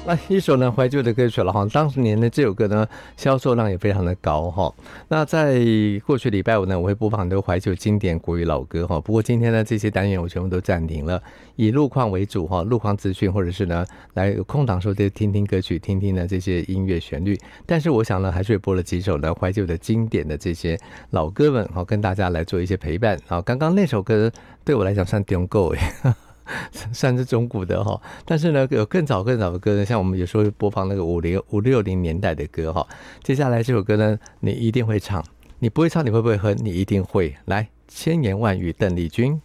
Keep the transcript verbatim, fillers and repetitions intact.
那一首呢怀旧的歌曲了哈，当年呢这首歌呢销售量也非常的高哈。那在过去礼拜五呢，我会播放很多怀旧经典国语老歌哈。不过今天呢这些单元我全部都暂停了，以路况为主哈，路况资讯或者是呢来有空档时候就听听歌曲，听听呢这些音乐旋律。但是我想呢还是会播了几首呢怀旧的经典的这些老歌们哈，跟大家来做一些陪伴啊。刚刚那首歌对我来讲算中够哎。算是中古的哈，但是呢，有更早更早的歌呢，像我们有时候会播放那个五零五六零年代的歌哈。接下来这首歌呢，你一定会唱，你不会唱，你会不会哼？你一定会。来，千言万语，邓丽君。